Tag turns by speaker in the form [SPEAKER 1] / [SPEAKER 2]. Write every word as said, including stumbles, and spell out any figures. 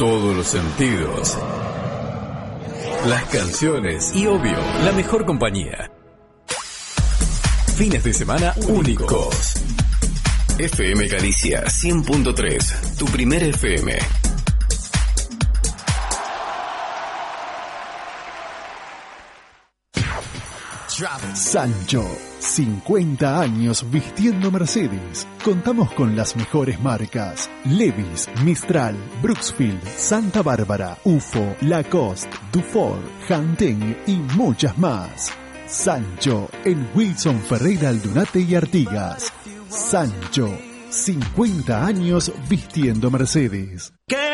[SPEAKER 1] todos los sentidos. Las canciones y, obvio, la mejor compañía. Fines de semana únicos. F M Galicia cien punto tres, tu primer F M.
[SPEAKER 2] Sancho, cincuenta años vistiendo Mercedes. Contamos con las mejores marcas: Levi's, Mistral, Brooksfield, Santa Bárbara, U F O, Lacoste, Dufour, Hanteng y muchas más. Sancho, en Wilson Ferreira Aldunate y Artigas. Sancho, cincuenta años vistiendo Mercedes.
[SPEAKER 3] ¿Qué